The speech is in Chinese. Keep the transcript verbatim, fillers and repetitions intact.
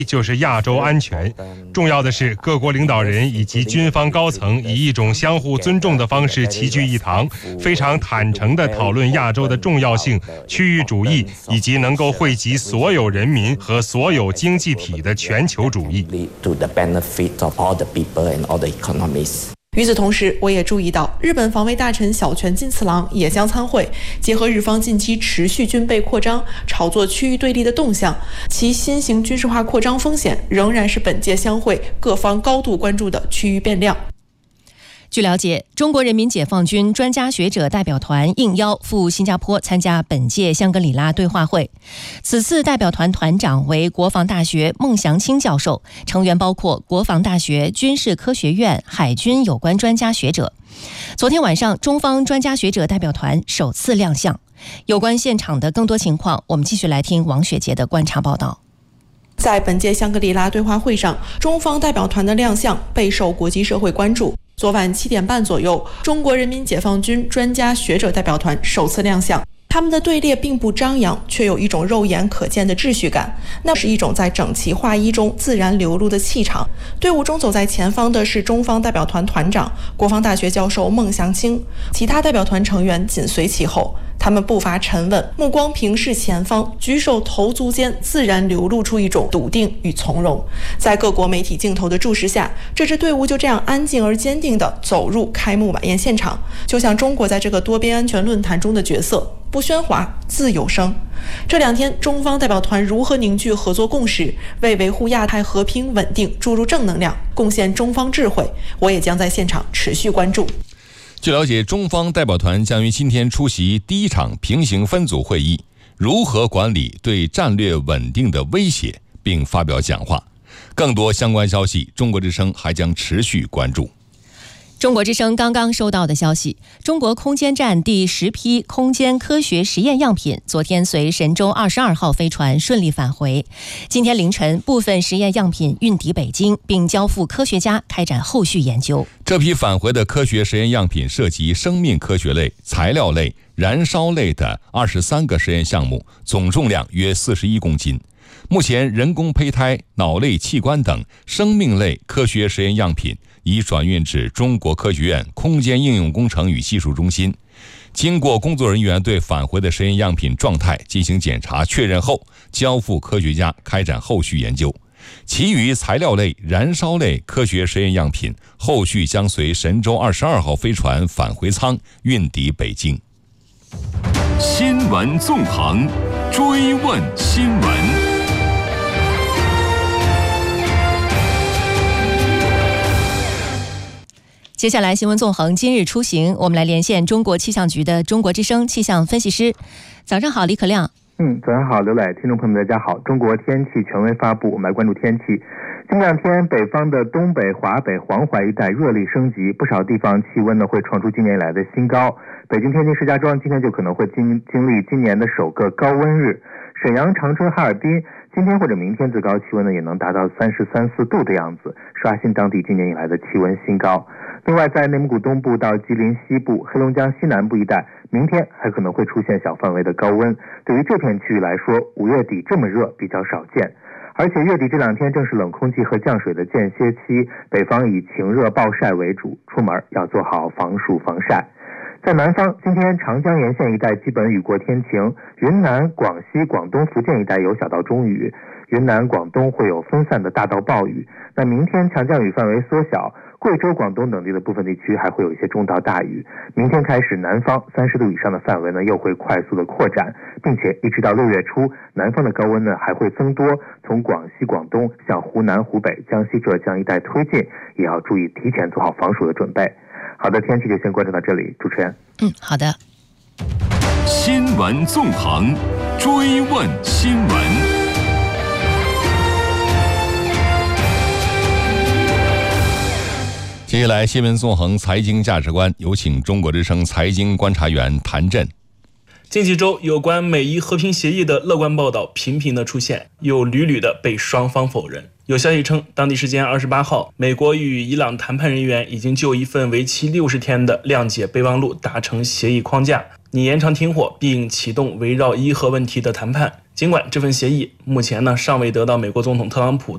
就是亚洲安全。重要的是，各国领导人以及军方高层以一种相互尊重的方式齐聚一堂，非常坦诚地讨论亚洲的重要性、区域主义以及能够惠及所有人民和所有经济体的全球主义。 与此同时，我也注意到，日本防卫大臣小泉进次郎也将参会，结合日方近期持续军备扩张、炒作区域对立的动向，其新型军事化扩张风险仍然是本届相会各方高度关注的区域变量。 据了解，中国人民解放军专家学者代表团应邀赴新加坡参加本届香格里拉对话会。此次代表团团长为国防大学孟祥清教授，成员包括国防大学、军事科学院、海军有关专家学者。昨天晚上，中方专家学者代表团首次亮相。有关现场的更多情况，我们继续来听王雪杰的观察报道。 在本届香格里拉对话会上，中方代表团的亮相备受国际社会关注。昨晚七点半左右，中国人民解放军专家学者代表团首次亮相。他们的队列并不张扬，却有一种肉眼可见的秩序感，那是一种在整齐划一中自然流露的气场。队伍中走在前方的是中方代表团团长、国防大学教授孟祥清，其他代表团成员紧随其后。他们步伐沉稳，目光平视前方，举手投足间自然流露出一种笃定与从容。在各国媒体镜头的注视下，这支队伍就这样安静而坚定地走入开幕晚宴现场，就像中国在这个多边安全论坛中的角色，不喧哗，自有声。这两天，中方代表团如何凝聚合作共识，为维护亚太和平稳定注入正能量，贡献中方智慧，我也将在现场持续关注。 据了解，中方代表团将于今天出席第一场平行分组会议，如何管理对战略稳定的威胁，并发表讲话。更多相关消息，中国之声还将持续关注。 中国之声刚刚收到的消息，中国空间站第十批空间科学实验样品昨天随神舟二十二号飞船顺利返回。今天凌晨，部分实验样品运抵北京，并交付科学家开展后续研究。 这批返回的科学实验样品涉及生命科学类、材料类、燃烧类的二十三个实验项目，总重量约四十一公斤。目前，人工胚胎、脑类器官等生命类科学实验样品已转运至中国科学院空间应用工程与技术中心。经过工作人员对返回的实验样品状态进行检查确认后，交付科学家开展后续研究。其余材料类、燃烧类科学实验样品后续将随神舟二十二号飞船返回舱运抵北京。 新闻纵横，追问新闻。 接下来新闻纵横今日出行，我们来连线中国气象局的中国之声气象分析师。早上好，李可亮。 嗯，早上好，刘磊，听众朋友们大家好。中国天气权威发布，我们来关注天气。近两天，北方的东北、华北、黄淮一带热力升级，不少地方气温呢会创出今年以来的新高。北京、天津、石家庄今天就可能会经经历今年的首个高温日。沈阳、长春、哈尔滨今天或者明天最高气温呢也能达到三十三四度的样子，刷新当地今年以来的气温新高。另外，在内蒙古东部到吉林西部、黑龙江西南部一带，明天还可能会出现小范围的高温。对于这片区域来说，五月底这么热比较少见。而且月底这两天正是冷空气和降水的间歇期，北方以晴热暴晒为主，出门要做好防暑防晒。在南方，今天长江沿线一带基本雨过天晴，云南、广西、广东、福建一带有小到中雨，云南、广东会有分散的大到暴雨。那明天强降雨范围缩小，贵州、广东等地的部分地区还会有一些中到大雨。明天开始，南方三十度以上的范围呢又会快速的扩展，并且一直到六月初，南方的高温呢还会增多，从广西、广东向湖南、湖北、江西、浙江一带推进，也要注意提前做好防暑的准备。好的，天气就先关注到这里，主持人。 嗯，好的。 新闻纵横，追问新闻。 接下来新闻纵横财经价值观，有请中国之声财经观察员谭震。 近几周有关美伊和平协议的乐观报道频频的出现，又屡屡的被双方否认。有消息称，当地时间二十八号，美国与伊朗谈判人员已经就一份为期六十天的谅解备忘录达成协议框架，拟延长停火并启动围绕伊核问题的谈判。尽管这份协议目前呢尚未得到美国总统特朗普